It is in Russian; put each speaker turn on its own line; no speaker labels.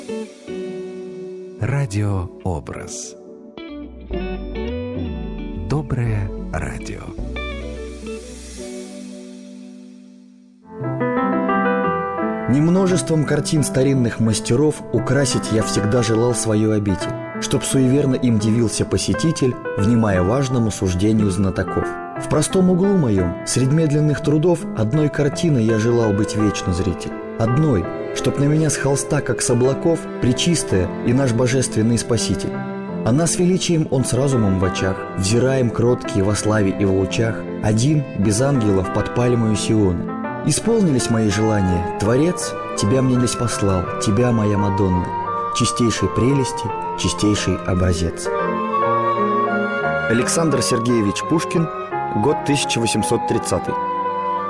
Радиообраз. Доброе радио.
Немножеством картин старинных мастеров украсить я всегда желал свою обитель, чтоб суеверно им дивился посетитель, внимая важному суждению знатоков. В простом углу моем, средь медленных трудов, одной картиной я желал быть вечно зритель. Одной, чтоб на меня с холста, как с облаков, пречистая и наш божественный Спаситель. Она с величием, он с разумом в очах, взираем кроткие во славе и в лучах, один, без ангелов, под пальмою Сиона. Исполнились мои желания, Творец, тебя мне лишь послал, тебя, моя Мадонна, чистейшей прелести, чистейший образец. Александр Сергеевич Пушкин, год 1830.